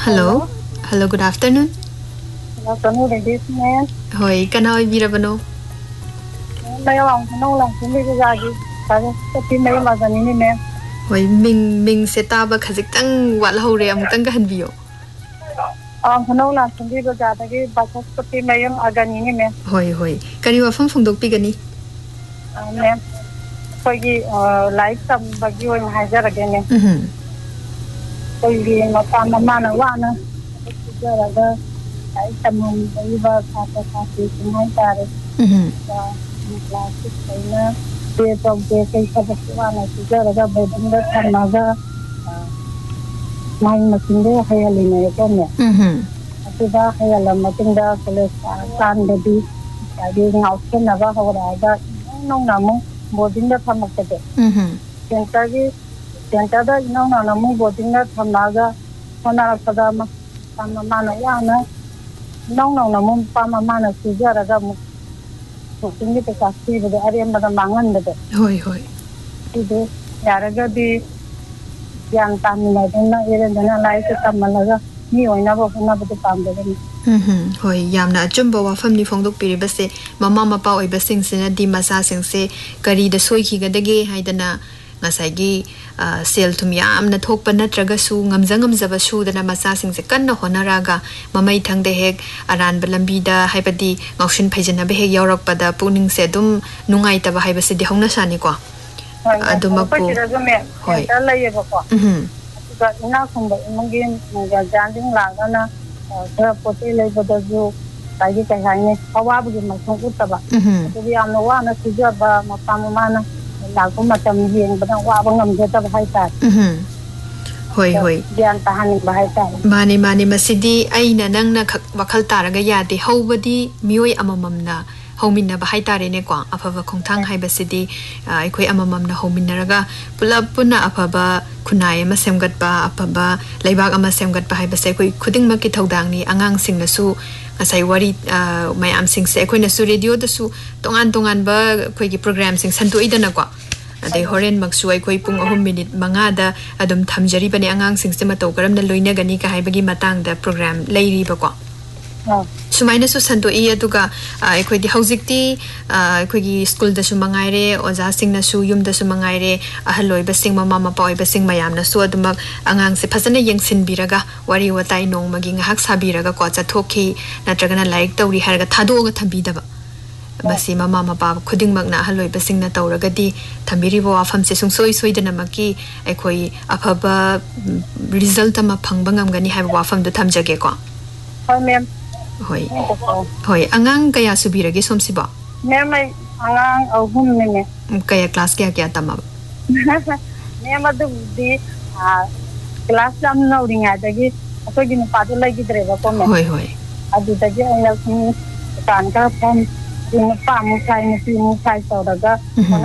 Hello. Hello, good afternoon. Good afternoon, ladies and men. Hoi, kana oi birabano? May awang tanong lang kung may gagagi. Para sa may magani ni men. Hoi, ming setaba khajitang walhore amutang gahanbiyo. Ang tanong lang kung may gagagi basta sa may agani ni men. Hoi. Kani wafam phongdok pigani? Men. Pagi life tam bagi oi hajarage men. Pagi mama na wana. Jaraga ay tamong iba sa kumay tare. Plastic na petong kay sa basuan at jaraga bedunda tamaga may matindi hayalin na ito niya. At iba hayalam matinda kan dedi jadi ngausin na ba hawaraga nung namong bodinda tamakade. Tentada nung namong bodinda tamaga panarapada pamamana yana nong namong pamamana sujaraga mo tinggi te kasi de ariam bada mangan de Hoi itu yaraga di yang tamina dena ire dena lai se tamalaga ni oina bo na bada pamde Hoi yamna achumba wafam ni phongdok piribase mama mapa oiba singsina di masa singse kari da soikhi gadage haidana ngasagi sel tum yamna thokpa natraga su ngamjaba su dana masa singse kanna honaraga mamai thangde hek aran balambi da haibadi ngaushin phaijana be hek yaurak pada puning se dum nungai taba haibase di hongna sani ko adumaku hoi lai ba ko ga ina kumba mangin ga janding lagana sa pote lai bada ju taigi kai haine awabu gi masung utaba to bi amna wana sujaba mapamana lagu macam yang benar wah bangam jeta bahasa. Hoi. Dian tahan bahasa. Mani masidi aina nang na wakal taraga yade haubadi mioi amamamna hauminna bahai tare ne kwa afaba khongthang haibasidi aikoi amamamna hauminnaraga pulap puna afaba khunai ama semgatba afaba leibak ama semgatba haibase koi khuding makki thodang ni angang singnasu asai wari mayam singse koi na su radio da su tongan ba koi gi program sing santu idana kwa adai horen maksu koi pung 3 minute manga da adum thamjari bani angang singse matau karam na loina gani ka haibagi matang da program leiri ba kwa sumaina su santo i aduga aikoi di haujikti aikoi gi school da su mangaire oja sing na su yum da su mangaire ahaloi ba sing mama mapa oi ba sing mayam na su adumak angang se phasana yengsin biraga wari watai nong magi ngahak sabiraga ko cha thokhi natragana like tawri harga thado ga thambi daba basi mama mapa khuding mak na ahaloi ba sing na tawraga di thambiri bo afam se sung soi dana maki aikoi afaba result ma phangba ngamgani ha wa afam du thamjage ko mem Hoi, angang kaya subiragi somsiba? Memang angang ahum ni Kaya kelas kaya tamab? Memang tu di kelas jam na uring ada lagi. Aku gini padu lagi dreva ko me. Hoi. Adu tadi ayah kan ka pom ini pamu kai ni pamu kai saudara.